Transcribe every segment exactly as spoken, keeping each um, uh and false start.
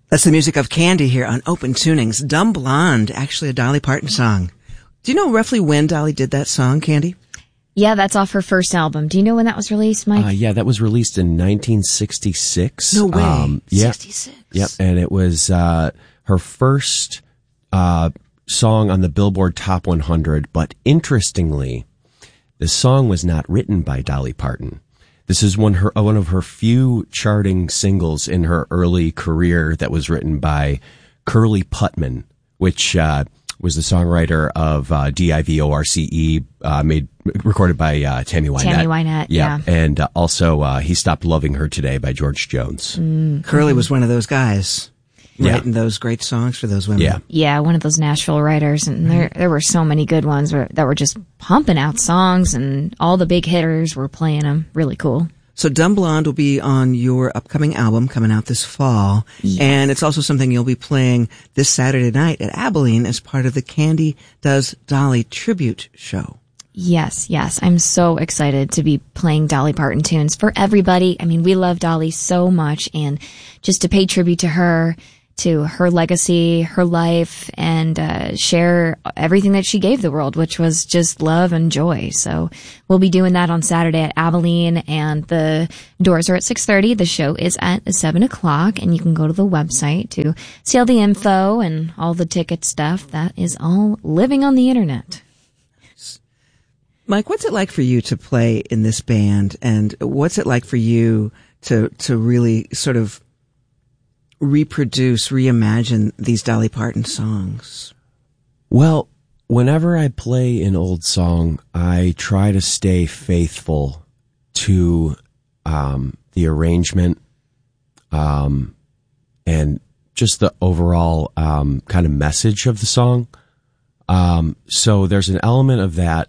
That's the music of Candy here on Open Tunings. Dumb Blonde, actually a Dolly Parton song. Do you know roughly when Dolly did that song, Candy? Yeah, that's off her first album. Do you know when that was released, Mike? Uh, yeah, that was released in nineteen sixty-six. No way. Um, yeah, sixty-six. Yep, and it was uh, her first uh, song on the Billboard Top one hundred. But interestingly, the song was not written by Dolly Parton. This is one her one of her few charting singles in her early career that was written by Curly Putman, which uh, was the songwriter of uh, D I V O R C E, uh, made recorded by uh, Tammy Wynette. Tammy Wynette, yeah. yeah. And uh, also uh, He Stopped Loving Her Today by George Jones. Mm. Curly was one of those guys Yeah. writing those great songs for those women. Yeah. Yeah, one of those Nashville writers, and there there were so many good ones where, that were just pumping out songs, and all the big hitters were playing them. Really cool. So Dumb Blonde will be on your upcoming album coming out this fall. Yes. And it's also something you'll be playing this Saturday night at Abilene as part of the Candy Does Dolly tribute show. Yes, yes. I'm so excited to be playing Dolly Parton tunes for everybody. I mean, we love Dolly so much, and just to pay tribute to her, to her legacy, her life, and uh, share everything that she gave the world, which was just love and joy. So we'll be doing that on Saturday at Abilene, and the doors are at six thirty. The show is at seven o'clock, and you can go to the website to see all the info and all the ticket stuff. That is all living on the internet. Mike, what's it like for you to play in this band, and what's it like for you to to really sort of reproduce, reimagine these Dolly Parton songs? Well, whenever I play an old song, I try to stay faithful to um, the arrangement um, and just the overall um, kind of message of the song. Um, so there's an element of that,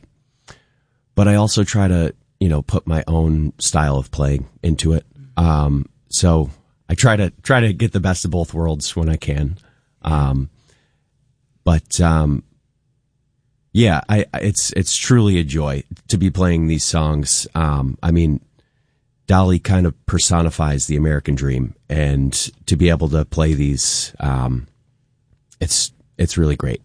but I also try to, you know, put my own style of playing into it. Um, so I try to try to get the best of both worlds when I can. Um, but, um, yeah, I, it's, it's truly a joy to be playing these songs. Um, I mean, Dolly kind of personifies the American dream, and to be able to play these, um, it's, it's really great.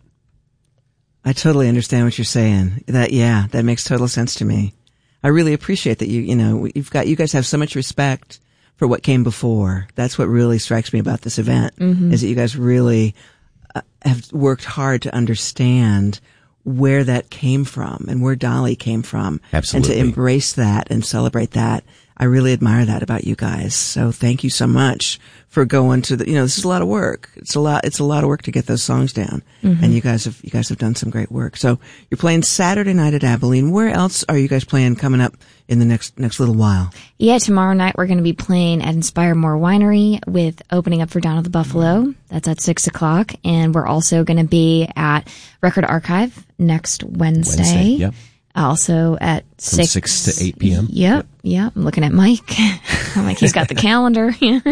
I totally understand what you're saying. That, yeah, that makes total sense to me. I really appreciate that you, you know, you've got, you guys have so much respect for what came before. That's what really strikes me about this event, mm-hmm. is that you guys really uh, have worked hard to understand where that came from and where Dolly came from. Absolutely. And to embrace that and celebrate that. I really admire that about you guys. So thank you so much for going to the, you know, this is a lot of work. It's a lot, it's a lot of work to get those songs down. Mm-hmm. And you guys have, you guys have done some great work. So you're playing Saturday night at Abilene. Where else are you guys playing coming up in the next, next little while? Yeah, tomorrow night we're going to be playing at Inspire More Winery with opening up for Down at the Buffalo. That's at six o'clock. And we're also going to be at Record Archive next Wednesday. Wednesday, yep. Also at From six, six to eight p.m. Yep, yep. I'm looking at Mike. I'm like, he's got the calendar.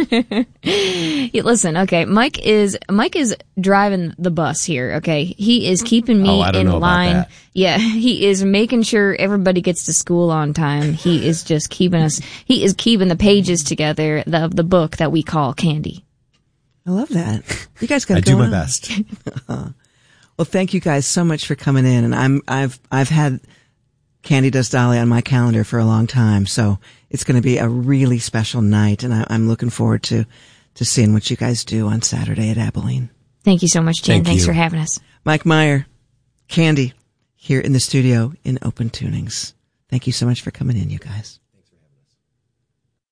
Yeah, listen, okay. Mike is Mike is driving the bus here. Okay, he is keeping me oh, I don't in know line. About that. Yeah, he is making sure everybody gets to school on time. He is just keeping us. He is keeping the pages together of the book that we call Candy. I love that. You guys got. I do my on. best. Well, thank you guys so much for coming in, and I'm I've I've had Candy Does Dolly on my calendar for a long time, so it's going to be a really special night, and I, I'm looking forward to, to seeing what you guys do on Saturday at Abilene. Thank you so much, Jen. Thank Thanks you. for having us. Mike Meyer, Candy, here in the studio in Open Tunings. Thank you so much for coming in, you guys.